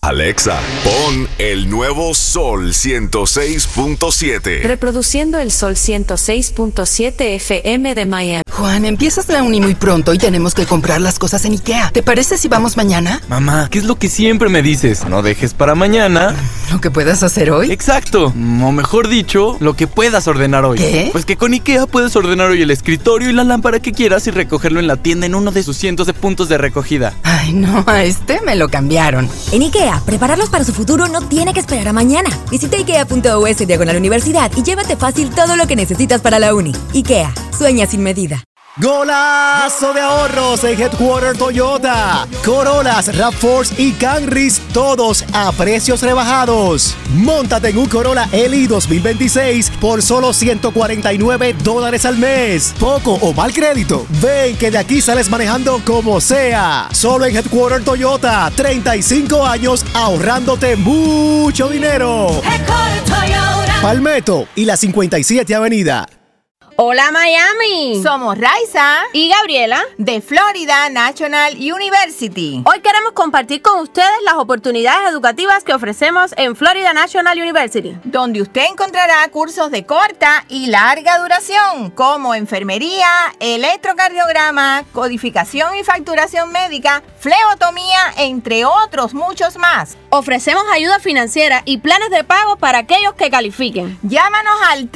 Alexa, pon el nuevo Sol 106.7. Reproduciendo el Sol 106.7 FM de Miami. Juan, empiezas la uni muy pronto y tenemos que comprar las cosas en IKEA. ¿Te parece si vamos mañana? Mamá, ¿qué es lo que siempre me dices? No dejes para mañana ¿lo que puedas hacer hoy? Exacto, o mejor dicho, lo que puedas ordenar hoy. ¿Qué? Pues que con IKEA puedes ordenar hoy el escritorio y la lámpara que quieras y recogerlo en la tienda en uno de sus cientos de puntos de recogida. Ay, no, a este me lo cambiaron. En IKEA, prepararlos para su futuro no tiene que esperar a mañana. Visita ikea.us/universidad y llévate fácil todo lo que necesitas para la uni. IKEA, sueña sin medida. ¡Golazo de ahorros en Headquarter Toyota! Corollas, RAV4 y Camrys, todos a precios rebajados. Móntate en un Corolla LI 2026 por solo $149 al mes. Poco o mal crédito. Ven que de aquí sales manejando como sea. Solo en Headquarter Toyota. 35 años ahorrándote mucho dinero. Palmetto y la 57 Avenida. Hola Miami, somos Raiza y Gabriela de Florida National University. Hoy queremos compartir con ustedes las oportunidades educativas que ofrecemos en Florida National University, donde usted encontrará cursos de corta y larga duración como enfermería, electrocardiograma, codificación y facturación médica, flebotomía, entre otros muchos más. Ofrecemos ayuda financiera y planes de pago para aquellos que califiquen. Llámanos al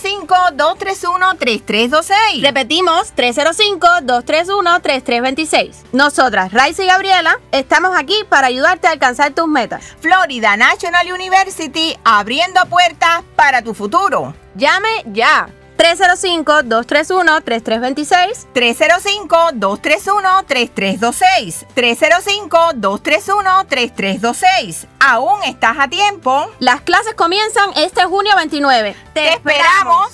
305-231-3326. Repetimos, 305-231-3326. Nosotras, Raiza y Gabriela, estamos aquí para ayudarte a alcanzar tus metas. Florida National University, abriendo puertas para tu futuro. Llame ya. 305-231-3326. 305-231-3326. 305-231-3326. Aún estás a tiempo. Las clases comienzan este junio 29. ¡Te esperamos!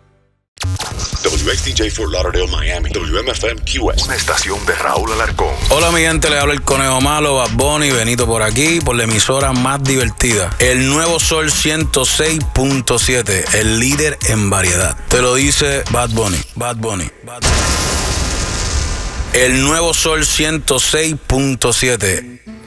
WXTJ Fort Lauderdale, Miami. WMFM QS. Una estación de Raúl Alarcón. Hola mi gente, le habla el Conejo Malo, Bad Bunny, Benito por aquí, por la emisora más divertida. El nuevo Sol 106.7, el líder en variedad. Te lo dice Bad Bunny, Bad Bunny, Bad Bunny. El nuevo Sol 106.7.